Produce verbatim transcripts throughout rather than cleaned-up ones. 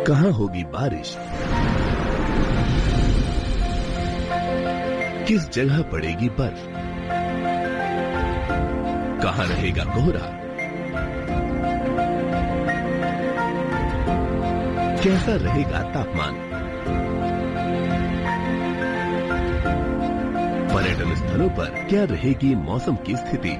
कहाँ होगी बारिश, किस जगह पड़ेगी बर्फ, कहाँ रहेगा कोहरा, कैसा रहेगा तापमान। पर्यटन स्थलों पर क्या रहेगी मौसम की स्थिति,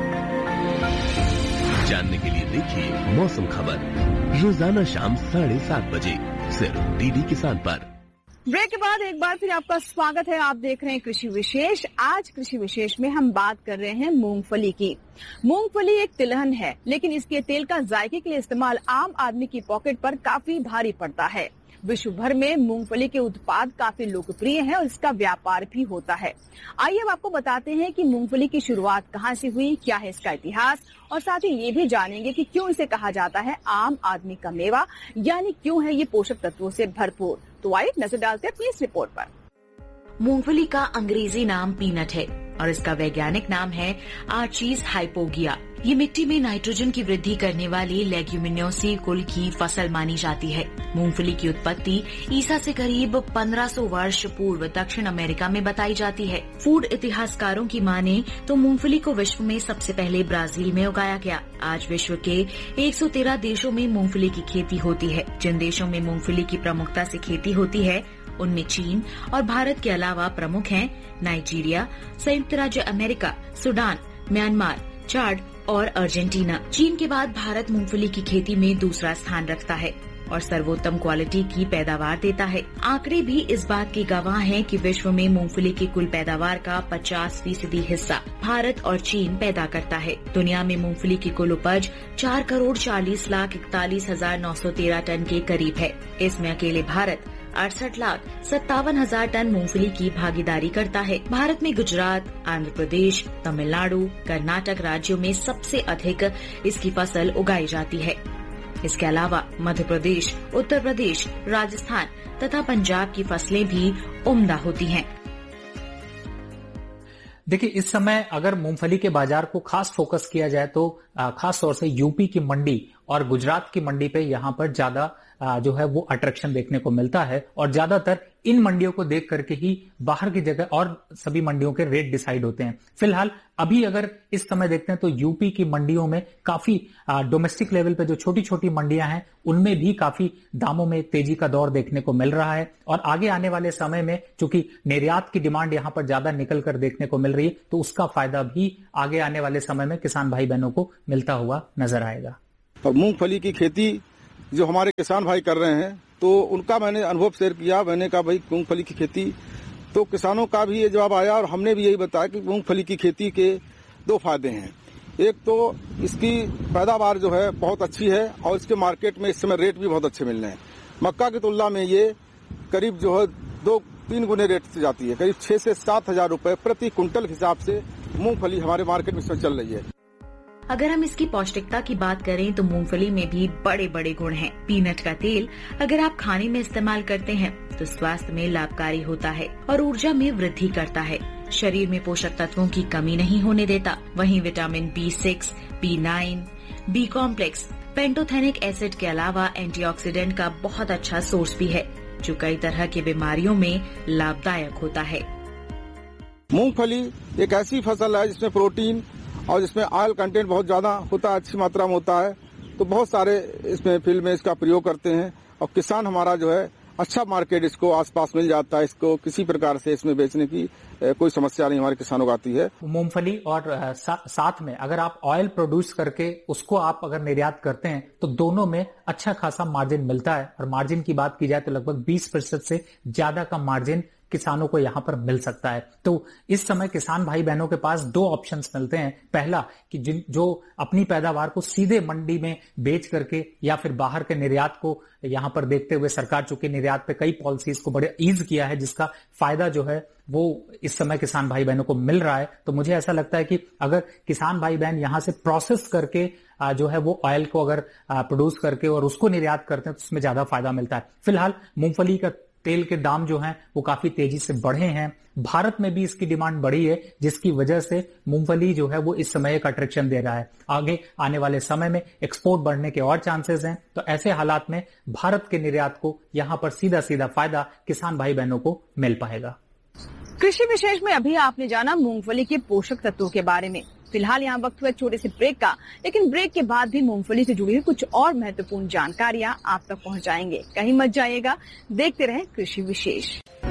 जानने के लिए देखिए मौसम खबर रोजाना शाम साढ़े सात बजे सिर्फ डीडी किसान पर। ब्रेक के बाद एक बार फिर आपका स्वागत है। आप देख रहे हैं कृषि विशेष। आज कृषि विशेष में हम बात कर रहे हैं मूंगफली की। मूंगफली एक तिलहन है, लेकिन इसके तेल का जायके के लिए इस्तेमाल आम आदमी की पॉकेट पर काफी भारी पड़ता है। विश्व भर में मूंगफली के उत्पाद काफी लोकप्रिय हैं और इसका व्यापार भी होता है। आइए अब आपको बताते हैं कि मूंगफली की शुरुआत कहां से हुई, क्या है इसका इतिहास, और साथ ही ये भी जानेंगे कि क्यों इसे कहा जाता है आम आदमी का मेवा, यानी क्यों है ये पोषक तत्वों से भरपूर। तो आइए नजर डालते हैं अपनी इस रिपोर्ट पर। मूंगफली का अंग्रेजी नाम पीनट है और इसका वैज्ञानिक नाम है आर्चीज हाइपोगिया। ये मिट्टी में नाइट्रोजन की वृद्धि करने वाली लेग्यूमिनोसी कुल की फसल मानी जाती है। मूंगफली की उत्पत्ति ईसा से करीब पंद्रह सौ वर्ष पूर्व दक्षिण अमेरिका में बताई जाती है। फूड इतिहासकारों की माने तो मूंगफली को विश्व में सबसे पहले ब्राजील में उगाया गया। आज विश्व के एक सौ तेरह देशों में मूंगफली की खेती होती है। जिन देशों में मूंगफली की प्रमुखता से खेती होती है उनमें चीन और भारत के अलावा प्रमुख हैं नाइजीरिया, संयुक्त राज्य अमेरिका, सूडान, म्यांमार, चाड और अर्जेंटीना। चीन के बाद भारत मूंगफली की खेती में दूसरा स्थान रखता है और सर्वोत्तम क्वालिटी की पैदावार देता है। आंकड़े भी इस बात की गवाह हैं कि विश्व में मूंगफली की कुल पैदावार का पचास फीसदी हिस्सा भारत और चीन पैदा करता है। दुनिया में मूंगफली की कुल उपज चार करोड़ चालीस लाख इकतालीस हजार नौ सौ तेरह टन के करीब है। इसमें अकेले भारत अड़सठ लाख सत्तावन हजार टन मूंगफली की भागीदारी करता है। भारत में गुजरात, आंध्र प्रदेश, तमिलनाडु, कर्नाटक राज्यों में सबसे अधिक इसकी फसल उगाई जाती है। इसके अलावा मध्य प्रदेश, उत्तर प्रदेश, राजस्थान तथा पंजाब की फसलें भी उम्दा होती हैं। देखिए, इस समय अगर मूंगफली के बाजार को खास फोकस किया जाए तो खास तौर से यूपी की मंडी और गुजरात की मंडी पे यहाँ पर ज्यादा जो है वो अट्रैक्शन देखने को मिलता है और ज्यादातर इन मंडियों को देख करके ही बाहर की जगह और सभी मंडियों के रेट डिसाइड होते हैं। फिलहाल अभी अगर इस समय देखते हैं तो यूपी की मंडियों में काफी डोमेस्टिक लेवल पे जो छोटी छोटी मंडियां हैं उनमें भी काफी दामों में तेजी का दौर देखने को मिल रहा है और आगे आने वाले समय में चूंकि निर्यात की डिमांड यहाँ पर ज्यादा निकल कर देखने को मिल रही है तो उसका फायदा भी आगे आने वाले समय में किसान भाई बहनों को मिलता हुआ नजर आएगा। और मूंगफली की खेती जो हमारे किसान भाई कर रहे हैं तो उनका मैंने अनुभव शेयर किया। मैंने कहा भाई मूंगफली की खेती, तो किसानों का भी ये जवाब आया और हमने भी यही बताया कि मूंगफली की खेती के दो फायदे हैं। एक तो इसकी पैदावार जो है बहुत अच्छी है और इसके मार्केट में इस समय रेट भी बहुत अच्छे मिल रहे हैं। मक्का की तुलना में ये करीब जो है दो तीन गुने रेट से जाती है। करीब छह से सात हजार रूपये प्रति कुंटल हिसाब से मूंगफली हमारे मार्केट में इसमें चल रही है। अगर हम इसकी पौष्टिकता की बात करें तो मूंगफली में भी बड़े बड़े गुण हैं। पीनट का तेल अगर आप खाने में इस्तेमाल करते हैं तो स्वास्थ्य में लाभकारी होता है और ऊर्जा में वृद्धि करता है। शरीर में पोषक तत्वों की कमी नहीं होने देता। वहीं vitamin B six, B nine, B complex, pantothenic acid के अलावा एंटीऑक्सीडेंट का बहुत अच्छा सोर्स भी है जो कई तरह की बीमारियों में लाभदायक होता है। मूंगफली एक ऐसी फसल है जिसमें प्रोटीन और जिसमें ऑयल कंटेंट बहुत ज्यादा होता है, अच्छी मात्रा में होता है। तो बहुत सारे इसमें फील्ड में इसका प्रयोग करते हैं और किसान हमारा जो है अच्छा मार्केट इसको आसपास मिल जाता है। इसको किसी प्रकार से इसमें बेचने की कोई समस्या नहीं हमारे किसानों को आती है। मूंगफली और सा, साथ में अगर आप ऑयल प्रोड्यूस करके उसको आप अगर निर्यात करते हैं तो दोनों में अच्छा खासा मार्जिन मिलता है और मार्जिन की बात की जाए तो लगभग बीस प्रतिशत से ज्यादा का मार्जिन किसानों को यहाँ पर मिल सकता है। तो इस समय किसान भाई बहनों के पास दो ऑप्शंस मिलते हैं। पहला कि जिन जो अपनी पैदावार को सीधे मंडी में बेच करके या फिर बाहर के निर्यात को यहाँ पर देखते हुए सरकार चूंकि निर्यात पे कई पॉलिसीज को बड़े ईज किया है जिसका फायदा जो है वो इस समय किसान भाई बहनों को मिल रहा है। तो मुझे ऐसा लगता है कि अगर किसान भाई बहन यहाँ से प्रोसेस करके जो है वो ऑयल को अगर प्रोड्यूस करके और उसको निर्यात करते हैं तो उसमें ज्यादा फायदा मिलता है। फिलहाल मूंगफली का तेल के दाम जो हैं वो काफी तेजी से बढ़े हैं। भारत में भी इसकी डिमांड बढ़ी है, जिसकी वजह से मूंगफली जो है वो इस समय एक अट्रैक्शन दे रहा है। आगे आने वाले समय में एक्सपोर्ट बढ़ने के और चांसेस हैं। तो ऐसे हालात में भारत के निर्यात को यहां पर सीधा सीधा फायदा किसान भाई बहनों को मिल पाएगा। कृषि विशेष में अभी आपने जाना मूंगफली के पोषक तत्वों के बारे में। फिलहाल यहाँ वक्त हुआ छोटे से ब्रेक का, लेकिन ब्रेक के बाद भी मूंगफली से जुड़ी हुई कुछ और महत्वपूर्ण जानकारियां आप तक पहुंचाएंगे। कहीं मत जाइएगा, देखते रहें कृषि विशेष।